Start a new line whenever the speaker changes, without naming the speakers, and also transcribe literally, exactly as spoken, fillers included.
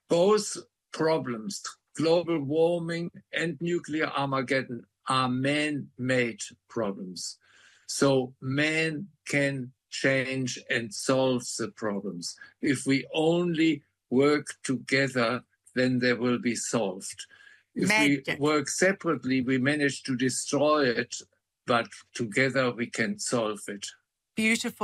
Both problems, global warming and nuclear Armageddon, are man-made problems. So man can change and solve the problems. If we only work together, then they will be solved. If
Magic.
we work separately, we manage to destroy it, but together we can solve it.
Beautiful.